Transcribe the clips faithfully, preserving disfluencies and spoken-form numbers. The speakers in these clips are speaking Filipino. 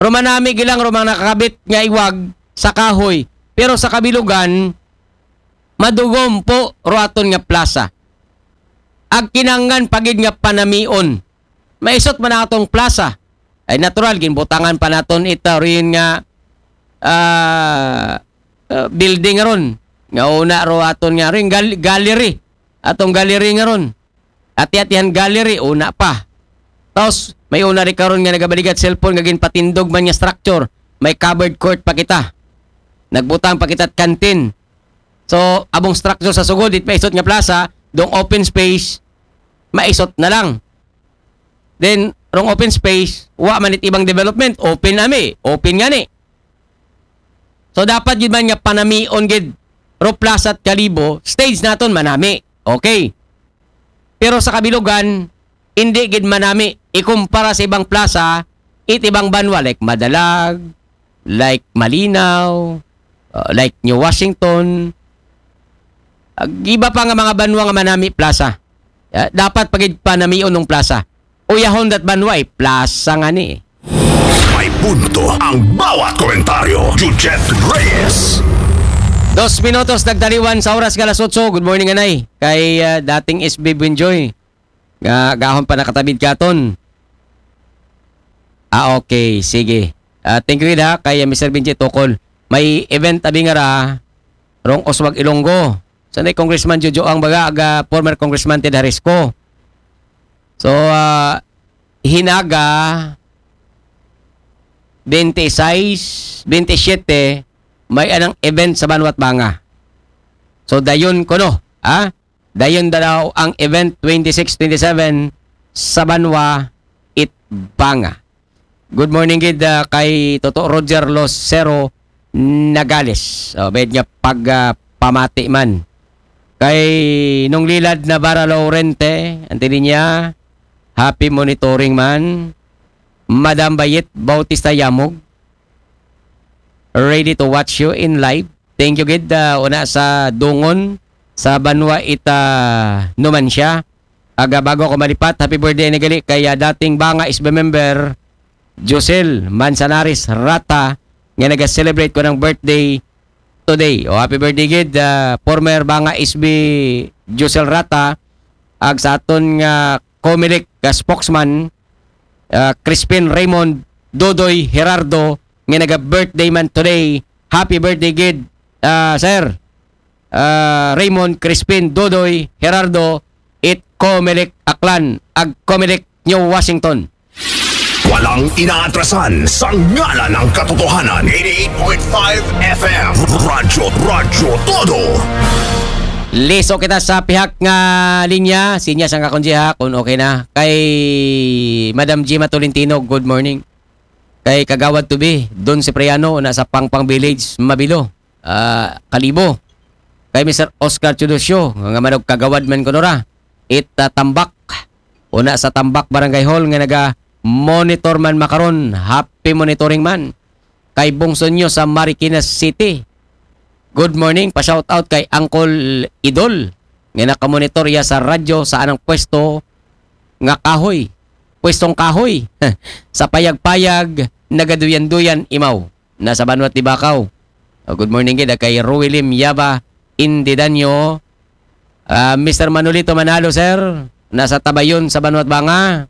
Romanami gilang romang nakakabit nga iwag sa kahoy. Pero sa kabilugan, madugom po roaton nga plaza. Ag kinangan pagid nga panamion. Maisot man atong plaza. Ay natural, ginbutangan pa naton ito rin nga uh, uh, building ron. Nga una roaton nga rin gal- gallery. Atong gallery nga ron. Ati-atihan gallery, una pa. Tapos, may una rin karon nga nagabaligat cellphone nga ginpatindog man nga structure. May covered court pa kita. Nagbutang pa kita at kantin. So, abong structure sa sugod, it maisot nga plaza, dong open space, maisot na lang. Then, rong open space, wa man it ibang development, open nami, open nga ni. So, dapat yun man nga panamion gid, ro plaza at Kalibo, stage naton manami. Okay. Pero sa kabilugan, hindi gid manami. Ikumpara sa ibang plaza, it ibang banwa, like Madalag, like Malinaw, uh, like New Washington, uh, iba pa nga mga banwa nga manami plaza. Uh, dapat pagid panamion ng plaza. Uyahon dat banwa eh, plaza nga ni. May punto ang bawat komentaryo. Jujet Reyes. Dos minutos nagdaliwan sa oras galas otso. Good morning, anay. Kay uh, dating S B Buenjoy. Ga gahon pa nakatabid katon. Ah, okay. Sige. Uh, thank you ha kay uh, Mister Benji Tokol. May event abi nga ra rong Oswag Ilonggo. Sanay Congressman Jojo ang baga aga former Congressman Ted Harisco. So, uh, hinaga twenty-six, twenty-seven may anang event sa Banwat Banga. So, dayon ko no. Ha? Dayon daw ang event twenty-six, twenty-seven sa Banwa It Banga. Good morning gid uh, kay Toto Roger Losero Nagales. So, bed niya pag uh, pamati man. Kay nung lilad na Bara Laurente, antinin niya, happy monitoring man. Madam Bayet Bautista Yamog, ready to watch you in live. Thank you gid uh, una sa Dungon sa Banwa Ita Numancia. Aga bago ako malipat, happy birthday na gali kay uh, dating Banga S B member Josel Manzanares Rata nga nag-celebrate ko ng birthday today. O happy birthday gid uh, former Banga S B Josel Rata ag sa aton nga Comelec uh, spokesman uh, Crispin Raymond Dodoy Gerardo nga naga-birthday man today. Happy birthday gid uh, sir uh, Raymond Crispin Dodoy Gerardo it Comelec Aklan ag Comelec New Washington. Walang inaatrasan sa ngalan ng katotohanan. eighty-eight point five F M Radyo, Radyo Todo. Liso kita sa pihak nga linya. Sinya sang kakonjiha kung okay na. Kay Madam Gima Tolentino, good morning. Kay Kagawad Tubi, Don Cipriano, nasa Pangpang Village, Mabilo, uh, Kalibo. Kay Mister Oscar Chudosyo, nga manog kagawad man kunora. It uh, Tambak, una sa Tambak Barangay Hall, nga naga monitor man makaron, happy monitoring man. Kay Bungsonyo sa Marikina City, good morning, pa-shout out kay Uncle Idol nga nakamonitor ya sa radyo sa anang pwesto nga kahoy, pwestong kahoy sa payag-payag nagaduyan-duyan imaw nasa Banwat di Bakaw. Oh, good morning gid kay Ruelim Yaba Indidanyo, uh, Mister Manolito Manalo sir, nasa Tabayon sa Banwat Banga.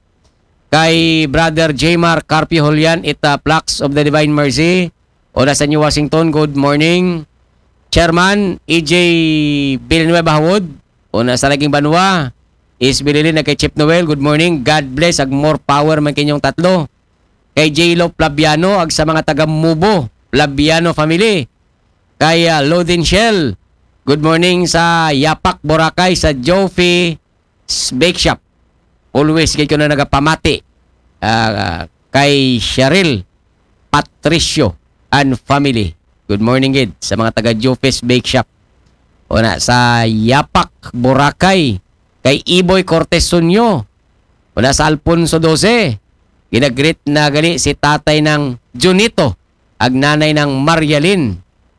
Kay Brother Jmar Carpio Julian, ita Plaques of the Divine Mercy, o nasa New Washington, good morning. Chairman E J Villanueva Hawod, o nasa Laging Banwa, is bililin na kay Chip Noel, good morning. God bless, ag more power man kinyong tatlo. Kay J-Lo Plabiano, ag sa mga taga-Mubo, Plabiano family. Kay uh, Lodin Shell, good morning sa Yapak Boracay, sa Jofi Bake Shop. Always kayo na nagapamati uh, kay Cheryl Patricio and family. Good morning gid sa mga taga Jofes Bake Shop. O na sa Yapak Boracay kay Iboy Cortez Sunyo. O na sa Alfonso twelve. Ginagreet na gali si tatay ng Junito, ag nanay ng Marialyn,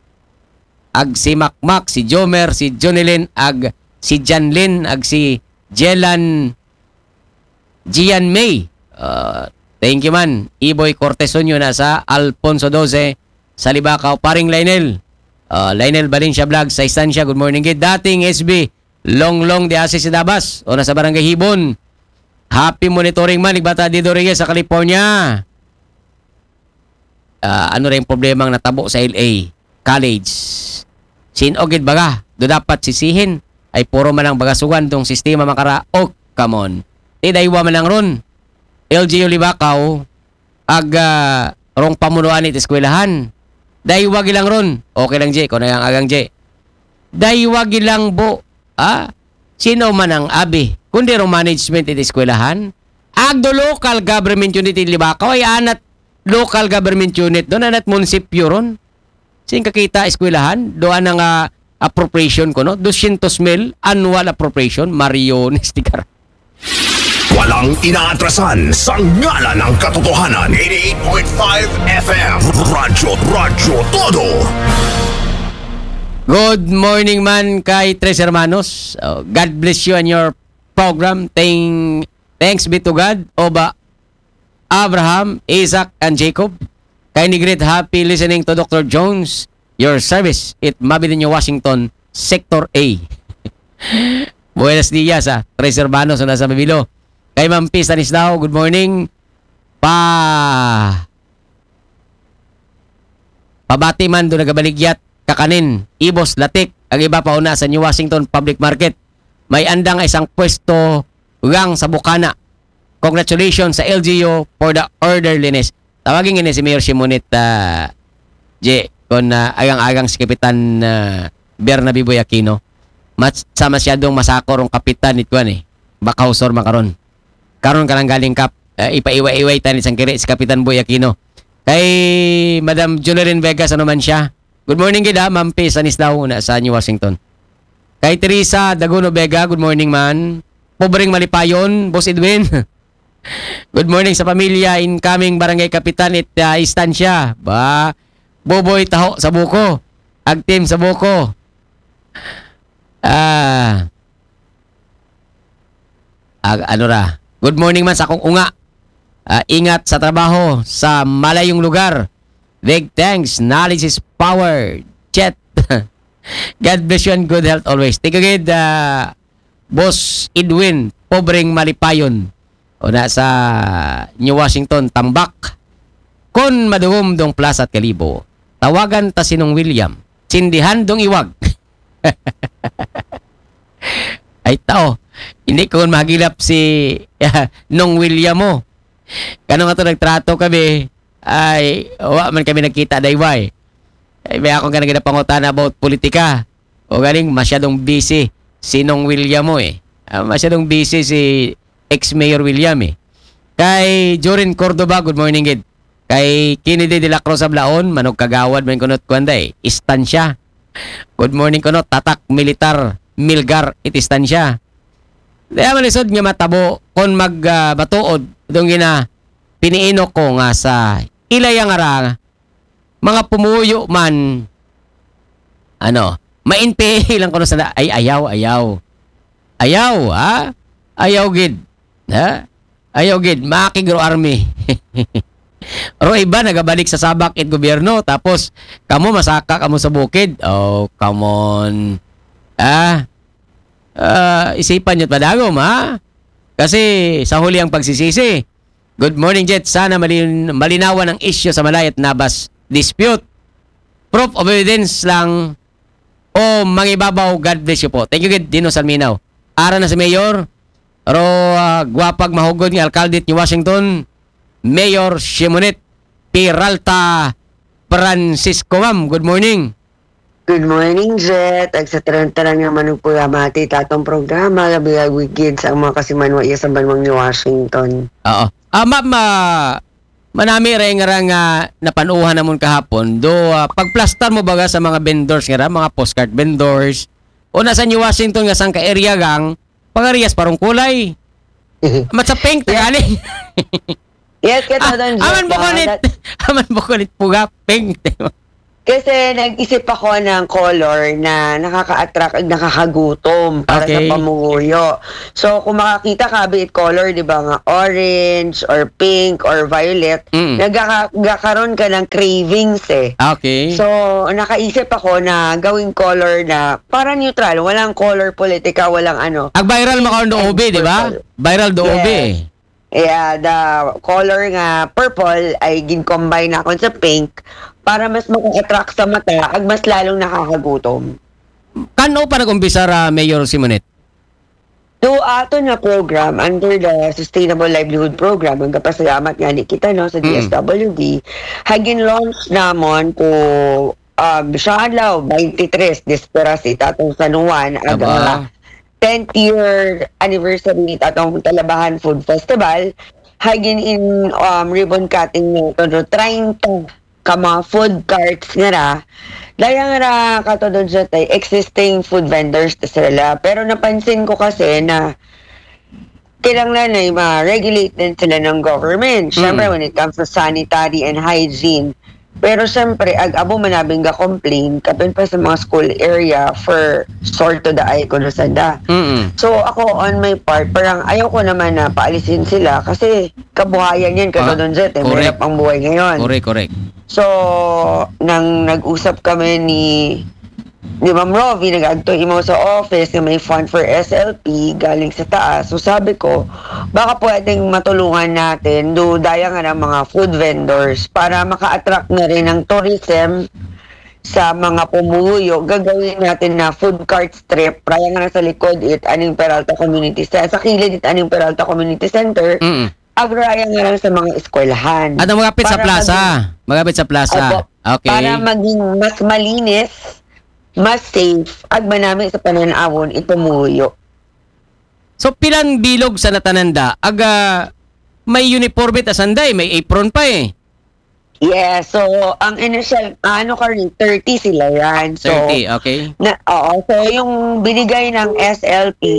ag si Makmak, si Jomer, si Jonilyn, ag si Janlyn, ag si Jelan Gian May, uh, Thank you man. Iboy Cortesonyo na sa Alfonso twelve sa Libacao. Paring Lionel. Uh, Lionel Valencia Vlog sa Estancia. Good morning, gid. Dating S B. Long long di asis sa Dabas. O nasa Barangay Hibon. Happy monitoring man. Igbata di Rodriguez sa California. Uh, ano rin problema ang natabo sa L A College. Sinogid baga. Do dapat sisihin. Ay puro man ang bagasugan tong sistema makara. Oh, come on. Di daywa man lang ron. L G U Libacao. Aga rong pamunuan it eskwelahan. Daywa gilang ron. Okay lang, J. Kung na yung agang J. Daywa gilang bo. Ah? Sino man ang abi? Kundi rong management it eskwelahan. Agdo local government unit in Libacao ay anat local government unit. Doon anat munisipyo ron. Sing kakita eskwelahan. Doon ang uh, appropriation ko, no? two hundred mil annual appropriation. Mario Nestikar. Walang inaatrasan sa ngala ng katotohanan. eighty-eight point five F M. Radyo, Radyo Todo. Good morning man kay Tres Hermanos. Uh, God bless you and your program. Thank, thanks be to God. Oba Abraham, Isaac, and Jacob. Kay ni great happy listening to Doctor Jones. Your service. It Mabilinyo, Washington, Sector A. Buenos dias ah. Tres Hermanos na sa Mabilo. Kay Ma'am P. Stanislao, good morning. Pa... Pabati man doon nagabaligyat. Kakanin, Ibos, Latik, ang iba pa una sa New Washington Public Market. May andang isang pwesto gang sa Bukana. Congratulations sa L G U for the orderliness. Tawagin nga si Mayor Simonit uh, J. Kung uh, agang-agang si Kapitan uh, Bernabe Boy Aquino. Mas, sa masyadong masakor ang kapitan nito eh. Baka usor makaron. Karon ka lang galing kap. Uh, ipaiwa-iway tayo isang kiri si Kapitan Boy Aquino. Kay Madam Junerin Vegas, ano man siya. Good morning gida, Ma'am P. Stanislao na sa New Washington. Kay Teresa Dagono Vega, good morning man. Pobreng Malipayon, Boss Edwin. Good morning sa pamilya, incoming Barangay Kapitan at uh, Istansya. Ba, Boboy Taho sa Buko. Agtim sa Buko. Ah. Uh, ano ra? Good morning man sa akong unga. Uh, ingat sa trabaho sa malayong lugar. Big thanks. Knowledge is power. Chet. God bless you and good health always. Thank you, good, uh, Boss Edwin, Pobreng Malipayon. O na sa New Washington, Tambak. Kon madugom dong Plaza at Kalibo, tawagan ta sinong William. Sindihan dong iwag. Ay tao, hindi ko magilap si uh, nung William mo. Kano nga to nagtrato kami, ay wa man kami nagkita dayway. Ay may akong kanang ginapangutan about politika. O galing masyadong busy sinong William mo eh. Uh, masyadong busy si ex-Mayor William eh. Kay Jorin Cordoba, good morning gid. Kay Kennedy de la Cruz Ablaon, manog kagawad man kunot kuanda eh. Istansya. Good morning kunot, tatak militar Milgar it istansya. Daya malisod nga matabo kon mag uh, batuod dong gina piniino ko nga sa ilayang ara mga pumuyo man ano, mainpe lang kuno sa ay ayaw ayaw. Ayaw ha? Ayaw gid. Ha? Ayaw gid, makigro army. Ro iba nagabalik sa sabak it gobyerno tapos kamo masaka kamo sa bukid. Oh, come on. Ah. Uh, isipan niyo't padagom ha. Kasi sa huli ang pagsisisi. Good morning Jet. Sana malin malinawan ang issue sa Malay at Nabas dispute. Proof of evidence lang o mangibabaw. God bless you po. Thank you, Gid. Dino Salminaw. Ara na si Mayor. Ro uh, guwapag mahugod ng alkalde ni Washington. Mayor Simonit Peralta Francisco, ma'am. Good morning. Good morning, Jet. Ag sa tarantaran nga manupuyamati tatong programa, labiyag wikid sa mga kasimanwa iya sa banwang ni Washington. Oo. Ah, ma'am, uh, manami rin nga nga napanuhan namon kahapon. Do, uh, pagplastar mo baga sa mga vendors nga mga postcard vendors, o nasa New Washington nga sang ka-area gang, pag-areas parang kulay. Matsa pink, tagali. Yes, kita doon, Jet. Aman bukunit. Aman bukunit puga, pink. Kasi nag-isip ako ng color na nakaka-attract at nakakagutom para Okay. sa pamuyo. So, kung makakita ka, be it color, di ba nga, orange or pink or violet, Mm. nagkaka- nagkakaroon ka ng cravings eh. Okay. So, nakaisip ako na gawing color na para neutral, walang color politika, walang ano. Ag viral makaon do obe, di ba? Viral do Yes. obe. Yeah, the color nga purple ay gin-combine na ako sa pink para mas maka-attract sa mata ag mas lalong nakakagutom. Kano pa nag-umpisa ra Mayor Simonet? So, ato na program under the Sustainable Livelihood Program, ang kapasalamat nga ni kita no, sa D S W D, hagin launch namon ko um, siya adlaw, twenty-three, Desperasi, tatong San Juan, Aba. aga tenth year anniversary ni tatong Talabahan Food Festival, hagin in um, ribbon cutting nito, no, thirty ka mga food carts nga ra, daya nga ra katodod sa tay, existing food vendors na sila. Pero napansin ko kasi na kailangan na ma-regulate din sila ng government. Siyempre, Mm. when it comes to sanitary and hygiene. Pero siyempre, ag-abo manabing ga-complain kapin pa sa mga school area for sort to the eye ko na sada. Mm. So, ako on my part, parang ayaw ko naman na paalisin sila kasi kabuhayan yan, Ah, katodon jet, eh, correct. mahirap ang buhay ngayon. Correct, correct. So, nang nag-usap kami ni ni Ma'am Rovi, nag-agto imo sa office na may fund for S L P galing sa taas. So, sabi ko, baka pwedeng matulungan natin do daya nga ng mga food vendors para maka-attract na rin ng tourism sa mga pumuyo. Gagawin natin na food cart strip. Raya nga na sa likod it, aning Peralta Community Center. Sa kilid it, aning Peralta Community Center. Mm. Agraya nga lang sa mga eskwelahan. At magapit sa Para plaza. maging- Magapit sa plaza. Opo. Okay. Para maging mas malinis, mas safe, ag manami sa pananawon ipumuyo. So pilang bilog sa natananda, aga may uniforme ta sanday, may apron pa eh. Yeah, so ang initial, ano ka rin, thirty sila yan. So, thirty, okay. na, oo, so yung binigay ng S L P,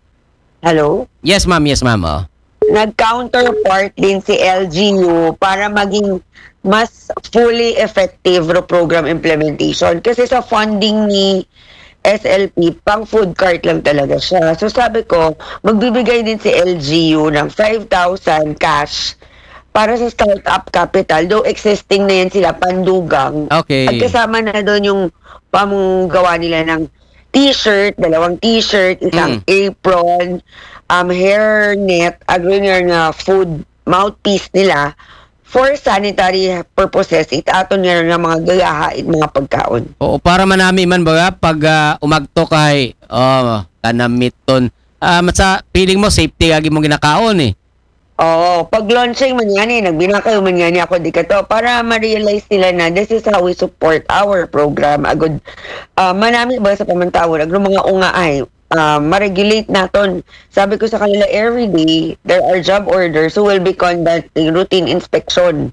hello? Yes ma'am, yes ma'am. Oh. Nag-counterpart din si L G U para maging mas fully effective ro program implementation. Kasi sa funding ni S L P, pang food cart lang talaga siya. So sabi ko, magbibigay din si L G U ng five thousand cash para sa startup capital. Though existing na yan sila, pandugang. Okay. At kasama na doon yung pamgawa nila ng t-shirt, dalawang t-shirt, isang Mm. apron, um, hairnet, agree nga food mouthpiece nila for sanitary purposes. Itaton nga ng mga gayahait, mga pagkaon. Oo, para manami man baga pag ah, umagto kay oh, kanamiton. Ah, sa feeling mo safety agi mo ginakaon eh. Oo, pag launching man yan eh, nagbinakayo man yan eh, ako di ka to, para ma-realize nila na this is how we support our program. Agod, uh, manami ba sa pamantawon, agro mga unga ay, uh, ma-regulate naton. Sabi ko sa kanila, every day, there are job orders who will be conducting routine inspection.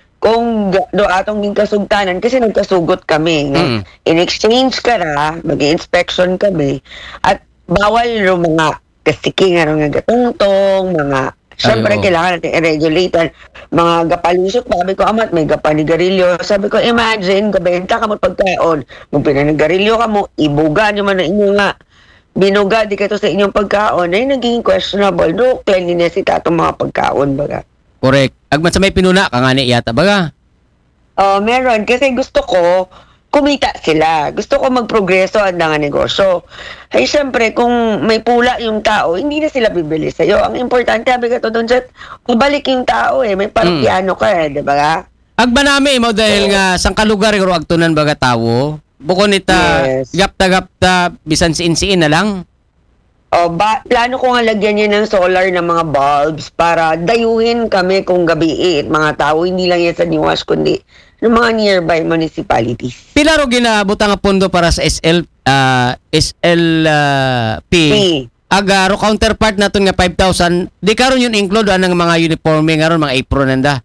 Kung ga- do atong ging kasugtanan, kasi nagkasugot kami. Mm. In exchange ka na, mag-inspection kami, at bawal ro mga kasiking, ano nga gatungtong, mga siyempre, Ay, oo. kailangan natin i-regulate mga gapalusot. Sabi ko, amat, may gapanigarilyo. Sabi ko, imagine, gabenta ka mo pagkaon. Kung pinanigarilyo ka mo, ibuga nyo man na inyo nga. Binuga, di ka to sa inyong pagkaon. Ay, naging questionable. No, cleanliness ita itong mga pagkaon, baga. Correct. Agman sa may pinuna ka nga ni yata baga. Oh, meron. Kasi gusto ko, kumita sila. Gusto ko magprogreso ang nga negosyo. Ay, syempre, kung may pula yung tao, hindi na sila bibili sa'yo. Ang importante, sabi ka to doon, Jet, mabalik yung tao eh. May parokyano ka eh, di ba? Agba nami mo dahil nga sang kalugar ro agtunan baga tawo. Bukon nita Yes. gapta-gapta bisan siin-siin na lang. O, ba, plano ko nga lagyan niya ng solar ng mga bulbs para dayuhin kami kung gabi eh, mga tao, hindi lang yan sa Niwas, kundi ng mga nearby municipalities. Pila ro ginabutang nga pondo para sa S L ah, S L ah, P. P. Aga ro counterpart naton nga five thousand. Di karon yun include anang mga uniforme nga ron mga apron nanda.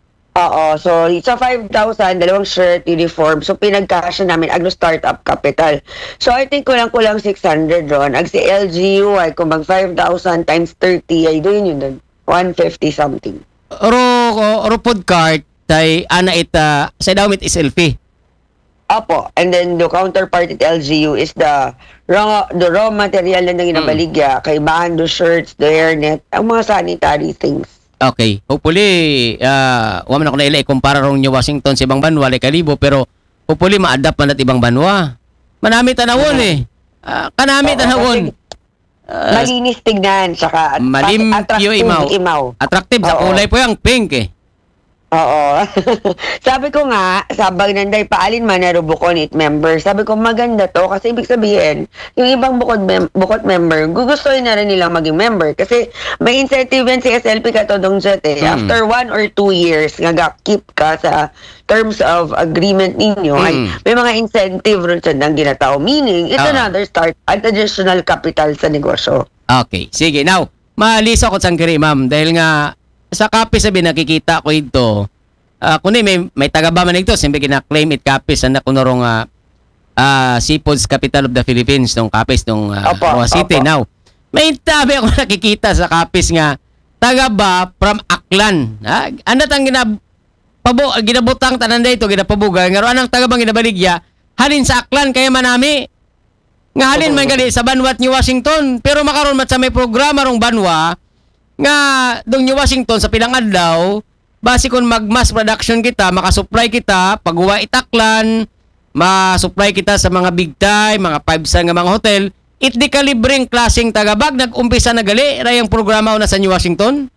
Oo, so sa five thousand, dalawang shirt, uniform, so pinagkasya namin agno startup capital. So I think kulang-kulang six hundred ron. Ag si L G U ay kung mag five thousand times thirty, ay doon yun doon. one fifty something. Ro ro food cart tay ana ita sa daw mit S L P. Opo. And then the counterpart at L G U is the raw, the raw material na ginabaligya, kay bando shirts, the hairnet, ang mga sanitary things. Okay. Hopefully, uh, wala man ako naila ikumpara rong New Washington sa ibang banwa, like kalibo, pero hopefully ma-adapt man at ibang banwa. Manami tanawon eh. Uh, kanami Oo, tanawon. kasi malinis tignan, saka at- Malimpyo attractive imaw. imaw. Attractive sa Oo. kulay po yung pink eh. Oo. Sabi ko nga, sabag nanday paalin man na Rubocon eight member. Sabi ko maganda to kasi ibig sabihin, yung ibang bukod mem- bukod member, gugustuhin na rin nilang maging member kasi may incentive yan si S L P katodong jet eh. Mm. After one or two years, nga keep ka sa terms of agreement ninyo, ay Mm. may mga incentive rin sa nang ginatao. Meaning, it's Ah. another start at additional capital sa negosyo. Okay. Sige. Now, maalisa ko sa kiri, ma'am. Dahil nga, sa copy sabi nakikita ko ito, uh, kundi may, may taga-ba man ito, siyempre kina-claim it copies, na kunurong uh, uh, Seafoods Capital of the Philippines, nung copies, nung uh, Opo, Roa City. opo. Now, may tabi ako nakikita sa copies nga, taga-ba from Aklan. Ha? Ano tang ginab pabo, ginabutang tanan dito, ginapabuga, nga anang taga-bang ginabaligya, halin sa Aklan, kaya manami. Nga halin man gali sa Banwa at New Washington. Pero makaroon mat sa may programa rong Banwa nga dong New Washington sa pilang adlaw, base kung mag-mass production kita, makasupply kita, pagguwa itaklan, ma-supply kita sa mga big time, mga five star nga mga hotel, it di kalibreng klaseng tagabag, nag-umpisa na gali, rayang programa na sa New Washington?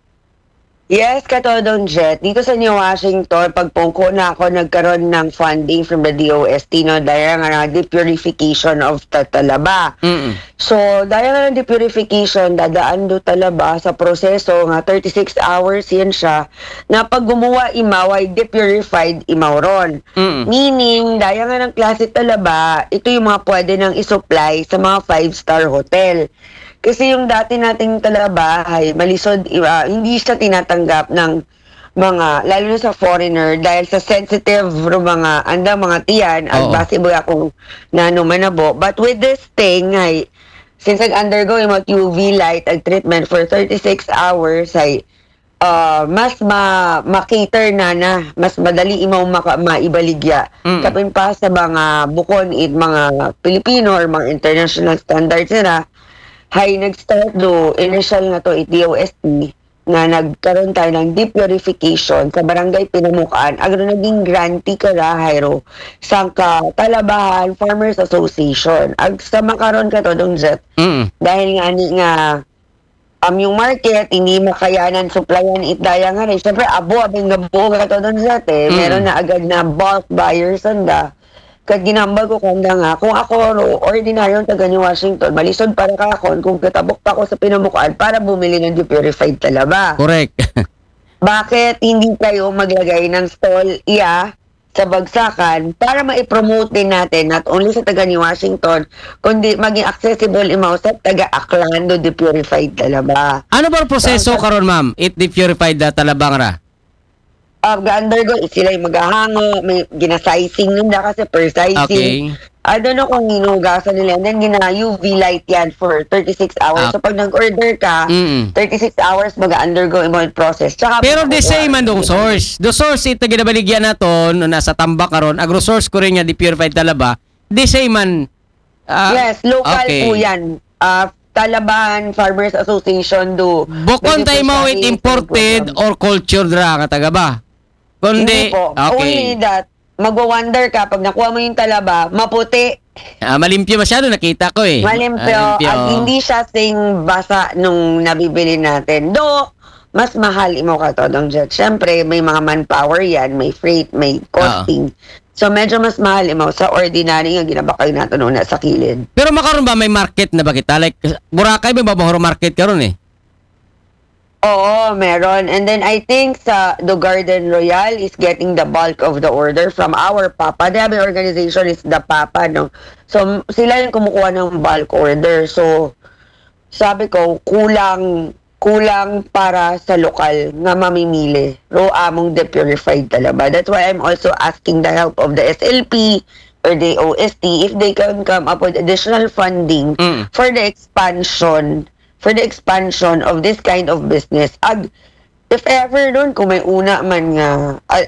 Yes, katodong Jet. Dito sa New Washington, pagpungko na ako nagkaroon ng funding from the D O S T, no, dahil nga na depurification of Tatalaba. Mm. So, dahil nga ng depurification, dadaan do Talaba sa proseso nga thirty-six hours yan siya, na pag gumawa imaw ay depurified imaw ron. Mm. Meaning, dahil nga ng klase Talaba, ito yung mga pwede nang isupply sa mga five-star hotel. Kasi yung dati nating talabahay, malisod, uh, hindi siya tinatanggap ng mga, lalo na sa foreigner, dahil sa sensitive ro mga, andang mga tiyan, Oo. at base boy akong nanomanabo. But with this thing, ay, since nag-undergo yung U V light at treatment for thirty-six hours, ay, uh, mas ma makater na na, mas madali imaw maka, maibaligya. Mm. Kapin pa sa mga bukon, it, mga Pilipino or mga international standards nila, hay nag-start do initial nga to it D O S T na nagkaroon tayo ng depurification sa barangay Pinamukaan agro naging grantee kara hayro sa Talabahan Farmers Association ag sa makaron ka to dong Jet Mm. dahil nga ni nga um, yung market hindi makayanan supplyan it daya nga rin syempre abo abing gabuo ka to dong Jet eh Mm. meron na agad na bulk buyers anda. Kag ginambal ko kanda nga, kung ako ro, ordinaryong taga New Washington, malisod para kakon kung katabok pa ako sa Pinamukaan para bumili ng depurified talaba. Correct. Bakit hindi kayo maglagay ng stall iya sa bagsakan para ma-promote din natin not only sa taga New Washington, kundi maging accessible imaw sa taga Aklan do depurified talaba. Ano ba ang proseso karon, ma'am? It depurified na talabang ra? Uh, ga-undergo, sila yung maghahango, may ginasizing nila kasi per sizing. Okay. I don't know kung hinugasan nila. And then, gina-U V light yan for thirty-six hours. Ah. So, pag nag-order ka, Mm. thirty-six hours mag-undergo yung mga process. Tsaka, Pero the same man dong source. The source ito ginabaligyan naton nasa tambak karon. Agro source ko rin nga depurified talaba. The same man. ah, Yes, local okay. po yan. Uh, Talaban Farmers Association do. Bukon tayo mo it imported or cultured ra nga taga ba? Kundi, Hindi po. okay. Only that, magwa-wonder ka pag nakuha mo yung talaba, maputi, Ah, malimpyo masyado nakita ko eh. malimpyo, Malimpyo. at hindi siya sing basa nung nabibili natin. Do, mas mahal imo ka to, Dong Jet. Siyempre, may mga manpower yan, may freight, may costing. So, medyo mas mahal imo sa ordinary nga ginabakay natin nung nasa kilid. Pero makaroon ba may market na ba kita? Like, Boracay may babahoro market karon eh. Oo, meron. And then, I think sa the Garden Royal is getting the bulk of the order from our Papa. The other organization is the Papa, no? So, sila yung kumukuha ng bulk order. So, sabi ko, kulang kulang para sa lokal nga mamimili. Ro among depurified talaba. That's why I'm also asking the help of the S L P or the O S T if they can come up with additional funding Mm. for the expansion for the expansion of this kind of business. Ag, if ever doon, kung may una man nga, uh,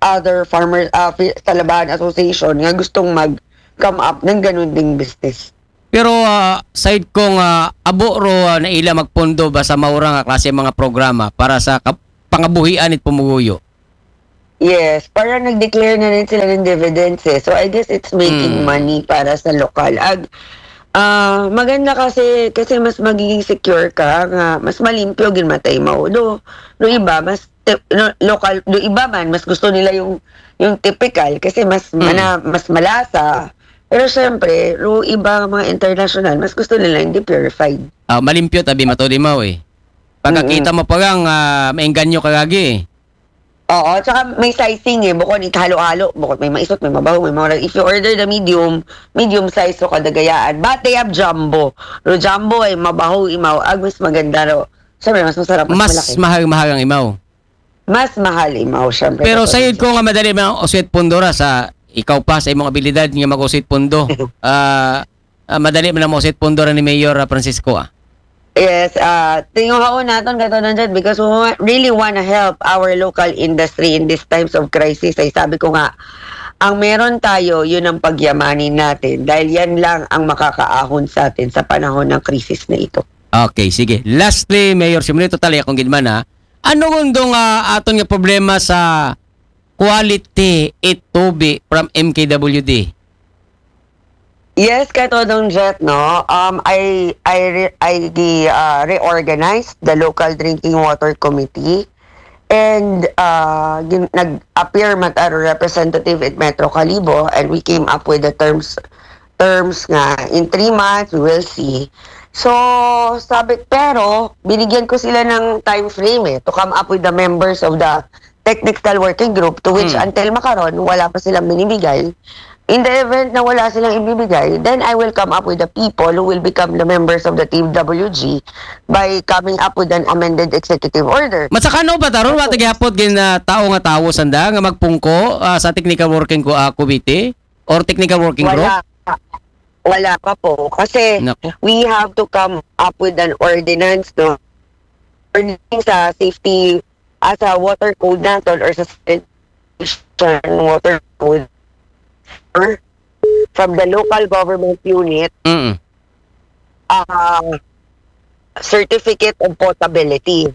other farmers uh, fi- Talabahan Association nga gustong mag come up ng ganun ding business. Pero ah, side ko nga abo ro ah, na ila magpondo ba sa maura nga klase mga programa para sa kap- pangabuhian it pumuguyo. Yes, para nag-declare na rin sila ng dividends eh. So I guess it's making Mm. money para sa lokal. Ag, ah maganda kasi kasi mas magiging secure ka nga mas malimpyo gin matay mo. Do do iba mas te- no, local do iba man mas gusto nila yung yung typical kasi mas Mm. mana, mas malasa. Pero syempre, do iba mga international mas gusto nila yung purified. Ah, malimpyo tabi matodi mo eh. Pagkakita mo pa gang uh, maengganyo kagagi eh. Oo, tsaka may sizing eh, bukod it halo-halo, bukod may maisot, may mabaho, may mga, if you order the medium, medium size so kadagayaan, but they have jumbo. Ro jumbo ay mabaho, imaw, ag mas maganda ro. Siyempre, mas masarap, mas, Mas malaki. mahal-mahal ang imaw. Mas mahal, imaw, siyempre. Pero Totoo. sayod ko nga madali mga usit pundora sa ikaw pa sa imong abilidad nga mag-usit pundo. Ah, ah, madali man ang usit pundora ni Mayor ah, Francisco ah. Yes, uh, tingong haon naton kato nandiyan because we wa- really wanna help our local industry in these times of crisis. Ay sabi ko nga, ang meron tayo, yun ang pagyamanin natin dahil yan lang ang makakaahon sa atin sa panahon ng krisis na ito. Okay, sige. Lastly, Mayor Simulito tali akong gidman ha. Ano gundong uh, aton nga problema sa quality itubi from M K W D? Yes, katodong Jet, no? Um, I I re- I uh, reorganized the local drinking water committee and uh, gin- nag-appear mat a representative at Metro Calibo and we came up with the terms terms nga in three months we will see. So, sabi, pero binigyan ko sila ng time frame eh to come up with the members of the technical working group to which Hmm. until makaron wala pa silang binibigay. In the event na wala silang ibibigay, then I will come up with the people who will become the members of the T W G by coming up with an amended executive order. Matsakano ba taron wa tagahapot gin na tao nga tawo sanda nga magpungko ah, sa technical working ko uh, committee or technical working group? Wala. Wala pa po. Kasi Nako. we have to come up with an ordinance, no? Ordinance sa safety as a water code natin or sa sanitation water code or from the local government unit Mm. uh, certificate of potability.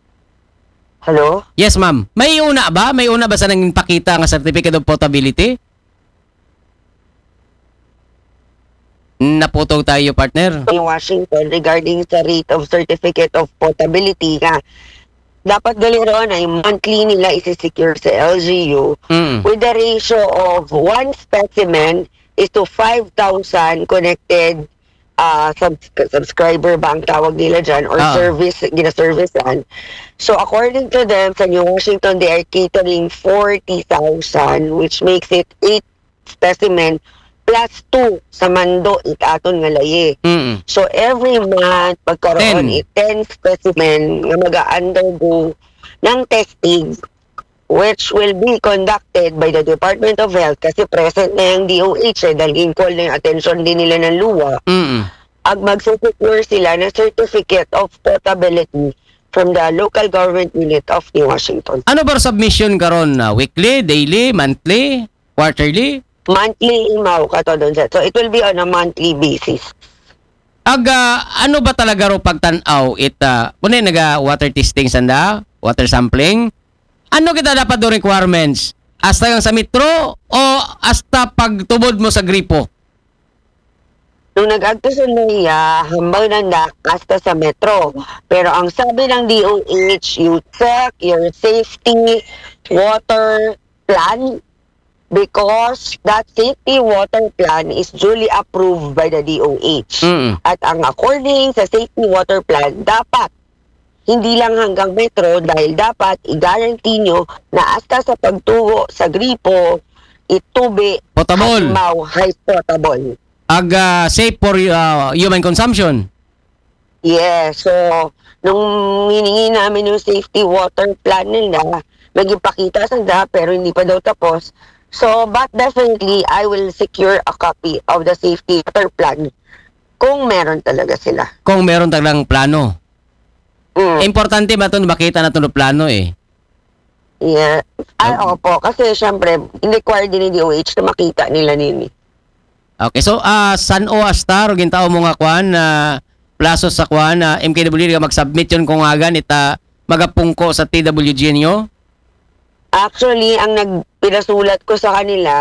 Hello? Yes, ma'am. May una ba? May una ba sa nang pakita nga certificate of potability? Naputog tayo, partner. In Washington regarding sa rate of certificate of potability nga dapat gali roon ay monthly nila isi-secure sa L G U Mm. with the ratio of one specimen is to five thousand connected uh, subs- subscriber ba ang tawag nila dyan or Ah. service, gina-servicean. So according to them, sa New Washington, they are catering forty thousand which makes it eight specimen plus two sa mando itaton nga laye. Mm. So every month pagkaroon Ten. it ten specimen nga mag-undergo ng testing which will be conducted by the Department of Health kasi present na yung D O H eh dahil call na yung attention din nila ng luwa. Mm. Ag mag-secure sila ng certificate of potability from the local government unit of New Washington. Ano ba submission karon na weekly, daily, monthly, quarterly? Monthly imaw ka to doon. So it will be on a monthly basis. Aga ano ba talaga ro pagtan-aw it uh, kuno naga water testing sanda, water sampling? Ano kita dapat do requirements? Hasta yung sa metro o hasta pagtubod mo sa gripo? Nung nag-agto sa Naya, hambang nanda hasta sa metro. Pero ang sabi ng D O H, you check your safety water plan because that safety water plan is duly approved by the D O H. Mm. At ang according sa safety water plan, dapat hindi lang hanggang metro dahil dapat i-guarantee nyo na hasta sa pagtubo sa gripo, itubi, Potable. halimaw, high potable. Aga safe for uh, human consumption. Yes, so nung hiningi namin yung safety water plan nila, nagipakita sila pero hindi pa daw tapos. So, but definitely, I will secure a copy of the safety water plan kung meron talaga sila. Kung meron talagang plano. Mm. Importante ba ito makita na ito no plano eh. Yeah. Ay, opo. Kasi syempre, in-require din ni D O H na makita nila nini. Okay, so ah san o hasta ro gintaw mo nga kwan na plaso sa kwan na M K W D ka mag-submit yon kung agan ita magapungko sa T W G niyo? Actually, ang nagpinasulat ko sa kanila,